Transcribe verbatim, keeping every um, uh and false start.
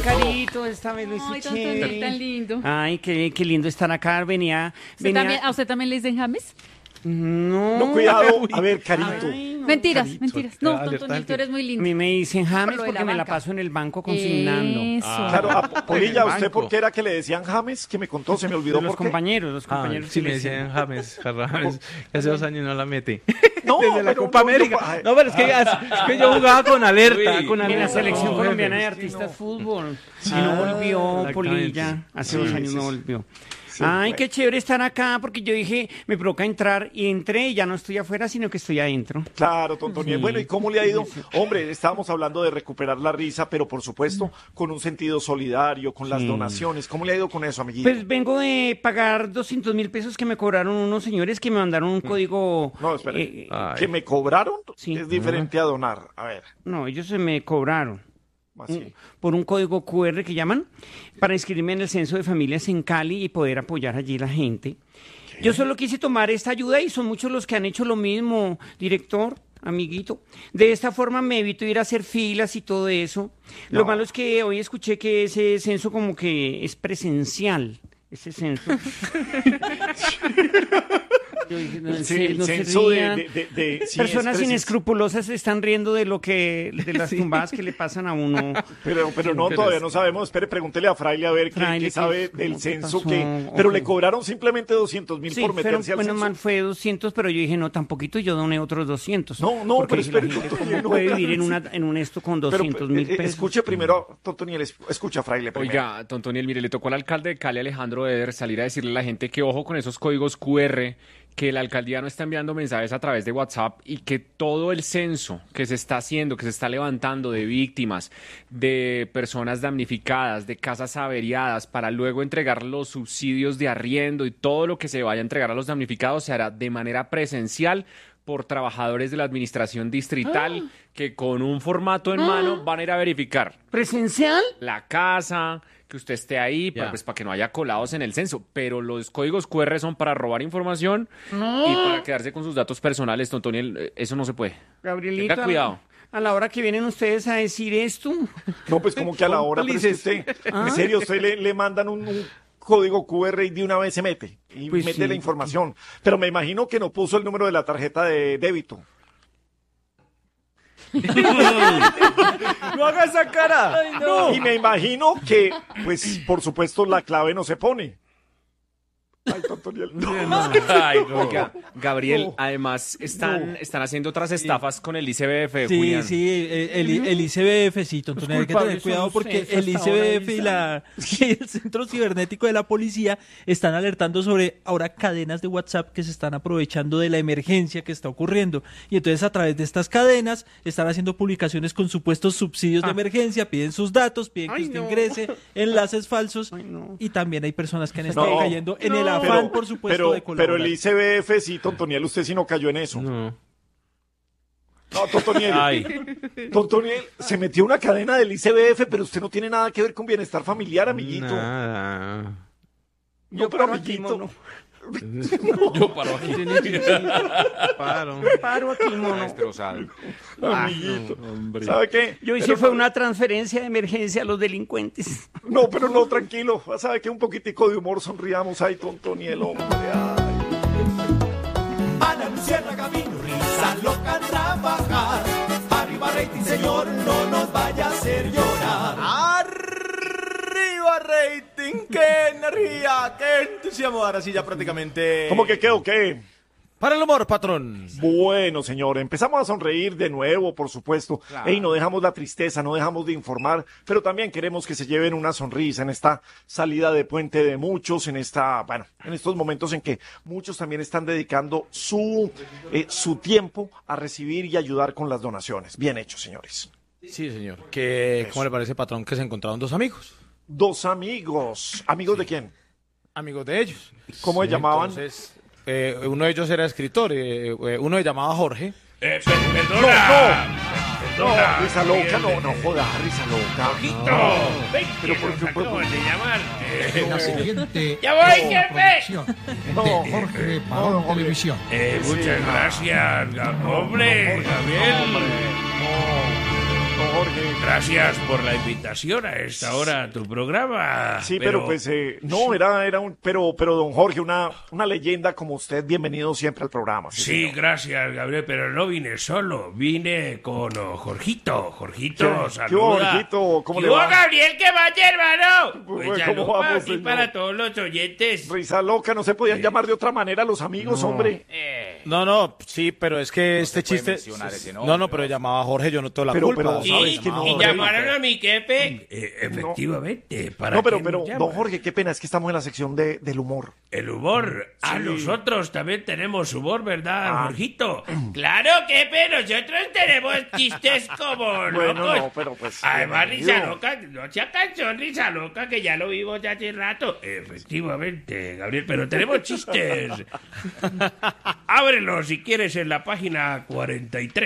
Carito, esta vez lo hizo Ay, chévere. Tontonil, tan lindo. Ay, qué, qué lindo estar acá. Venía, ¿Usted venía... también- ¿A usted también le dicen James? No. No, cuidado. A ver, Carito. Ay, no, Mentiras, Carito. mentiras. No, Alertante. Tontonil, tú eres muy A lindo. mí me dicen James Por lo de porque la me la banca. paso en el banco consignando. Eso. Claro, a Polilla, En el ¿usted banco. por qué era que le decían James? Que me contó, se me olvidó De los por qué. compañeros, los Ah, compañeros. sí que me le decían James, James, que hace dos años no la mete. No, Desde la pero Copa no, América. yo- ay. No, pero es que, es que yo jugaba con alerta, Uy, con En alerta. la selección No, colombiana de jefe. artistas fútbol. Y Ah, no volvió exactamente. Polilla. Hace Sí, dos años sí, no sí. volvió. Sí, Ay, bueno. qué chévere estar acá porque yo dije, me provoca entrar y entré y ya no estoy afuera, sino que estoy adentro. Claro, Tontoniel. Sí. Bueno, ¿y cómo le ha ido? Hombre, estábamos hablando de recuperar la risa, pero por supuesto con un sentido solidario, con las Sí. donaciones. ¿Cómo le ha ido con eso, amiguito? Pues vengo de pagar doscientos mil pesos que me cobraron unos señores que me mandaron un código. No, espere. eh, Ay. ¿Que me cobraron? Sí. Es diferente a donar. A ver, no, ellos se me cobraron. así. un- por un código Q R que llaman, para inscribirme en el censo de familias en Cali y poder apoyar allí la gente. Yo solo quise tomar esta ayuda y son muchos los que han hecho lo mismo, director, amiguito. De esta forma me evito ir a hacer filas y todo eso. Lo No. malo es que hoy escuché que ese censo como que es presencial, ese censo. Yo dije, no, en Sí, serio, el no se censo de, rían. de- de- de- sí, Personas es presen- inescrupulosas se están riendo de lo que, de las tumbadas que le pasan a uno. Pero, pero no, pero todavía es- no sabemos. Espere, pregúntele a Fraile a ver qué, Fraile, qué ¿qué- sabe cómo del qué censo pasó? que... Pero le Ojo. cobraron simplemente doscientos mil Sí, por pero, meterse al bueno, censo. man, fue doscientos, pero yo dije, no, tan poquito, y yo doné otros doscientos. No, no, Porque pero dije, la espere, gente, Totonil, ¿cómo no, puede claro, vivir en, sí. una, en un esto con Pero, doscientos mil eh, pesos? escuche primero, Totoniel, es- escucha a Fraile primero. Oiga, Tontoniel, mire, le tocó al alcalde de Cali, Alejandro Eder, salir a decirle a la gente que ojo con esos códigos Q R, que la alcaldía no está enviando mensajes a través de WhatsApp y que todo el censo que se está haciendo, que se está levantando de víctimas, de personas damnificadas, de casas averiadas, para luego entregar los subsidios de arriendo y todo lo que se vaya a entregar a los damnificados se hará de manera presencial por trabajadores de la administración distrital que con un formato en mano van a ir a verificar ¿Presencial? la casa, que usted esté ahí, para, Ya. pues, para que no haya colados en el censo. Pero los códigos Q R son para robar información y para quedarse con sus datos personales, Tontoniel. eh, Eso no se puede. Gabrielito, Tenga cuidado. a la hora que vienen ustedes a decir esto, No, pues como que a la hora, pero es que Cómplices. usted, en serio, usted le, le mandan un, un código Q R y de una vez se mete y Pues mete sí. la información. Pero me imagino que no puso el número de la tarjeta de débito. ¡No haga esa cara! Y me imagino que, pues, por supuesto, la clave no se pone. Ay, Totoniel, no. Ay, no. Oiga, Gabriel, No. además están, están haciendo otras estafas con el I C B F, Sí, Julián. sí, el, el, el I C B F, sí, Tontonel, hay que tener culpables cuidado son porque ustedes el hasta ahora, I C B F y, la, y el Centro Cibernético de la Policía están alertando sobre ahora cadenas de WhatsApp que se están aprovechando de la emergencia que está ocurriendo. Y entonces a través de estas cadenas están haciendo publicaciones con supuestos subsidios de emergencia, piden sus datos, piden que Ay, usted no. ingrese, enlaces falsos. Ay, no. Y también hay personas que han estado No. cayendo en el No. afán, Pero, por supuesto, pero, de colaborar. pero el I C B F, sí, Totoniel, usted sí no cayó en eso. No. No, Totoniel. Ay. Totoniel, se metió una cadena del I C B F, pero usted no tiene nada que ver con bienestar familiar, amiguito. Nada. No, pero paro aquí, amiguito. mono. Yo paro aquí. Paro. Paro aquí, mono. Destrozado. Amiguito. ¿Sabe qué? Yo hice Pero- fue una transferencia de emergencia a los delincuentes. No, pero no, tranquilo. ¿Sabe qué? Un poquitico de humor, sonriamos. Ay, Totoniel, hombre. Ay. Ana Luciérnaga vino, risa loca a trabajar. Arriba rating, señor, no nos vaya a hacer llorar. ¡Arriba rating! ¡Qué energía! ¡Qué entusiasmo! Ahora sí ya prácticamente... ¿Cómo que qué o qué? Para el humor, patrón. Bueno, señor, empezamos a sonreír de nuevo, por supuesto. Ey, no dejamos la tristeza, no dejamos de informar, pero también queremos que se lleven una sonrisa en esta salida de puente de muchos, en esta, bueno, en estos momentos en que muchos también están dedicando su, eh, su tiempo a recibir y ayudar con las donaciones. Bien hecho, señores. Sí, señor. ¿Qué, ¿Cómo le parece, patrón, que se encontraron dos amigos? Dos amigos. ¿Amigos de quién? Amigos de ellos. ¿Cómo se llamaban? Entonces, eh, uno de ellos era escritor, eh, eh, uno se llamaba Jorge. Eh, No, per- perdona. no, Perdona. risa loca, no, no joda, risa loca. No, ven Pero que por nos qué- por- acaban de llamar. Eh, La siguiente ¡Ya voy, es jefe! producción No, de Jorge Barón no, Jorge. Televisión. eh, muchas gracias, Ga- hombre, Gabriel. No, Jorge. Gracias por la invitación a esta hora a tu programa. Sí, pero, pero pues eh, no, era, era un, pero, pero don Jorge, una, una leyenda como usted, bienvenido siempre al programa. Sí, sí gracias, Gabriel, pero no vine solo, vine con oh, Jorgito. Jorgito, ¿Qué? saluda. ¿Qué hubo, Jorgito? ¿Cómo ¿Qué le va? hubo, Gabriel? ¿Qué vaya, hermano? Pues, Pues ¿cómo saluda vamos, aquí señor? para todos los oyentes. Risa loca, no se podían llamar de otra manera los amigos, No. hombre. Eh, No, no, sí, pero es que No este se puede chiste. mencionar ese nombre, No, no, pero llamaba a Jorge, yo no tengo la Pero- culpa. pero, ¿Y, ¿sabes que no, y hombre? llamaron a mi jefe? Eh, efectivamente. ¿Para No, pero, qué pero, me llaman? don Jorge, qué pena, es que estamos en la sección de, del humor. El humor. Ah, Sí. nosotros también tenemos humor, ¿verdad, Ah. Jorgito? Claro que, pero nosotros tenemos chistes como Bueno, locos. no, pero pues, Además, bienvenido. risa loca, no sea canción, risa loca, que ya lo vimos ya hace rato. Efectivamente, Gabriel, pero tenemos chistes. Ábrelos si quieres en la página cuarenta y tres.